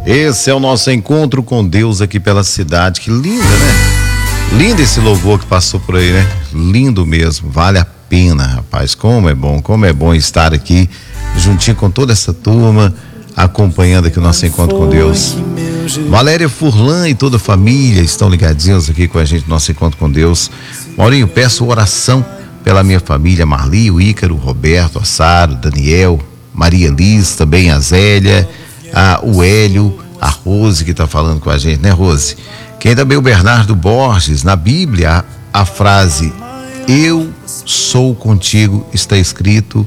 Esse é o nosso encontro com Deus aqui pela cidade. Que linda, né? Lindo esse louvor que passou por aí, né? Lindo mesmo, vale a pena, rapaz. Como é bom estar aqui juntinho com toda essa turma, acompanhando aqui o nosso encontro com Deus. Valéria Furlan e toda a família estão ligadinhos aqui com a gente no nosso encontro com Deus. Maurinho, peço oração pela minha família, Marli, o Ícaro, o Roberto, a Sara, o Daniel, Maria Liz, também a Zélia, o Hélio, a Rose que está falando com a gente, né, Rose? Quem também o Bernardo Borges, na Bíblia, a frase "Eu sou contigo" está escrito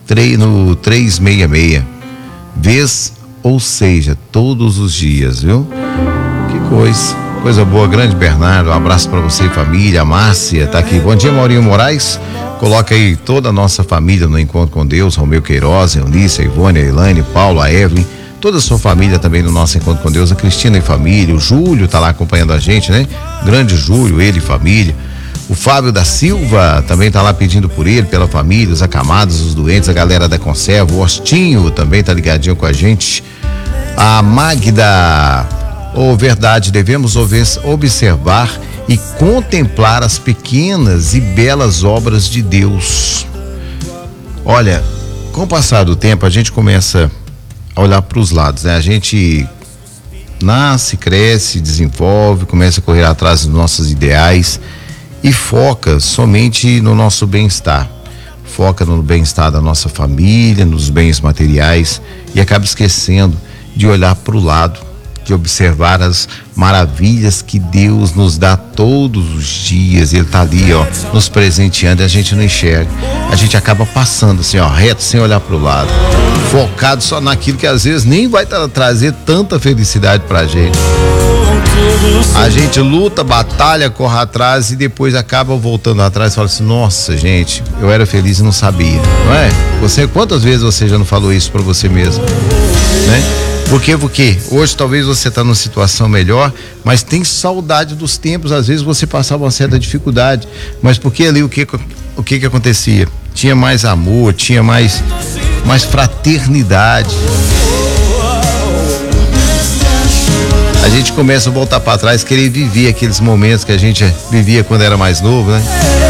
no 366. Vez, ou seja, todos os dias, viu? Que coisa boa, grande Bernardo, um abraço para você e família. A Márcia tá aqui, bom dia Maurinho Moraes, coloca aí toda a nossa família no encontro com Deus, Romeu Queiroz, Eunice, a Ivone, a Elaine, Paulo, a Evelyn, toda a sua família também no nosso encontro com Deus, a Cristina e família, o Júlio tá lá acompanhando a gente, né? Grande Júlio, ele e família. O Fábio da Silva também tá lá pedindo por ele, pela família, os acamados, os doentes, a galera da conserva, o Ostinho também tá ligadinho com a gente. A Magda, verdade, devemos observar e contemplar as pequenas e belas obras de Deus. Olha, com o passar do tempo a gente começa a olhar para os lados, né? A gente nasce, cresce, desenvolve, começa a correr atrás dos nossos ideais e foca somente no nosso bem-estar. Foca no bem-estar da nossa família, nos bens materiais e acaba esquecendo de olhar para o lado, de observar as maravilhas que Deus nos dá todos os dias. Ele tá ali, nos presenteando e a gente não enxerga. A gente acaba passando assim, reto, sem olhar para o lado, focado só naquilo que às vezes nem vai trazer tanta felicidade pra gente. A gente luta, batalha, corre atrás e depois acaba voltando atrás e fala assim: nossa, gente, eu era feliz e não sabia, não é? Quantas vezes você já não falou isso pra você mesmo, né? Porque hoje talvez você está numa situação melhor, mas tem saudade dos tempos, às vezes você passava uma certa dificuldade, mas porque ali o que acontecia? Tinha mais amor, tinha mais fraternidade. A gente começa a voltar para trás, querer viver aqueles momentos que a gente vivia quando era mais novo, né?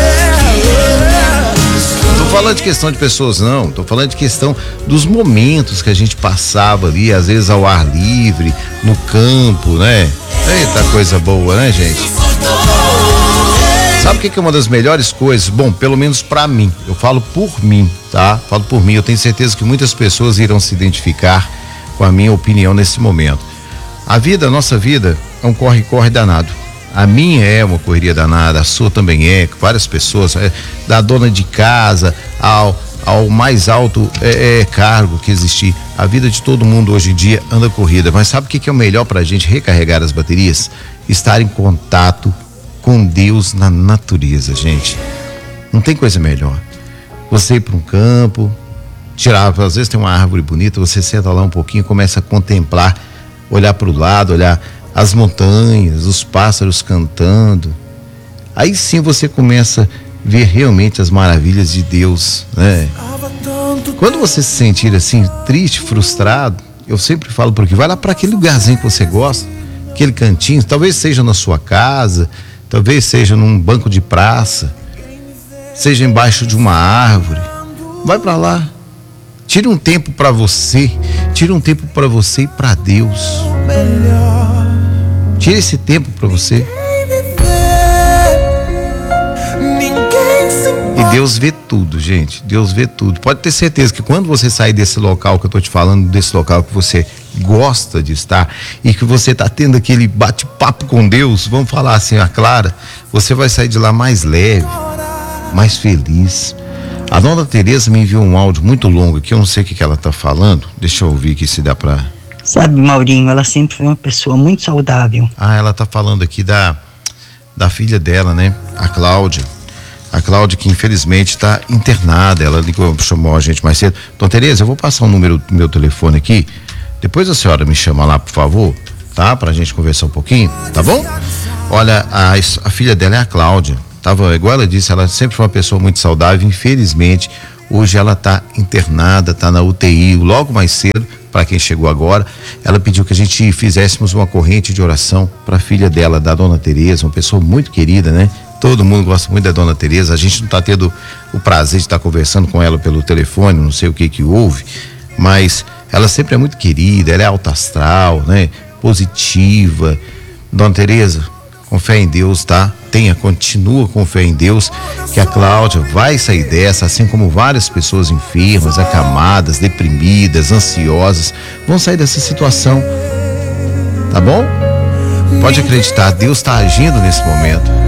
Não tô falando de questão de pessoas, não. Tô falando de questão dos momentos que a gente passava ali, às vezes ao ar livre, no campo, né? Eita, coisa boa, né, gente? Sabe o que é uma das melhores coisas? Bom, pelo menos pra mim, eu falo por mim, tá? Falo por mim, eu tenho certeza que muitas pessoas irão se identificar com a minha opinião nesse momento. A nossa vida é um corre-corre danado. A minha é uma correria danada, a sua também é, com várias pessoas, da dona de casa ao mais alto cargo que existir. A vida de todo mundo hoje em dia anda corrida, mas sabe o que é o melhor pra gente recarregar as baterias? Estar em contato com Deus na natureza, gente. Não tem coisa melhor. Você ir para um campo, às vezes tem uma árvore bonita, você senta lá um pouquinho, começa a contemplar, olhar para o lado, olhar as montanhas, os pássaros cantando. Aí sim você começa a ver realmente as maravilhas de Deus, né? Quando você se sentir assim, triste, frustrado, eu sempre falo por aqui, vai lá para aquele lugarzinho que você gosta, aquele cantinho, talvez seja na sua casa, talvez seja num banco de praça, seja embaixo de uma árvore. Vai para lá. Tire um tempo para você. Tire um tempo para você e para Deus. Tire esse tempo para você. E Deus vê tudo, gente. Deus vê tudo. Pode ter certeza que quando você sair desse local que eu tô te falando, desse local que você gosta de estar e que você tá tendo aquele bate-papo com Deus, vamos falar assim, a Clara, você vai sair de lá mais leve, mais feliz. A dona Tereza me enviou um áudio muito longo aqui, eu não sei o que ela tá falando. Deixa eu ouvir aqui se dá pra... Sabe, Maurinho, ela sempre foi uma pessoa muito saudável. Ela tá falando aqui da filha dela, né? A Cláudia. A Cláudia que infelizmente está internada. Ela ligou, chamou a gente mais cedo. Dona Tereza, eu vou passar o número do meu telefone aqui. Depois a senhora me chama lá, por favor, tá? Pra gente conversar um pouquinho, tá bom? Olha, a filha dela é a Cláudia. Igual ela disse, ela sempre foi uma pessoa muito saudável. Infelizmente, Hoje ela está internada, está na UTI. Logo mais cedo, para quem chegou agora, ela pediu que a gente fizéssemos uma corrente de oração para a filha dela, da Dona Tereza, uma pessoa muito querida, né? Todo mundo gosta muito da Dona Tereza. A gente não está tendo o prazer de estar conversando com ela pelo telefone, não sei o que houve, mas ela sempre é muito querida, ela é alta astral, né? Positiva. Dona Tereza, com fé em Deus, tá? Continua com fé em Deus, que a Cláudia vai sair dessa, assim como várias pessoas enfermas, acamadas, deprimidas, ansiosas, vão sair dessa situação, tá bom? Pode acreditar, Deus está agindo nesse momento.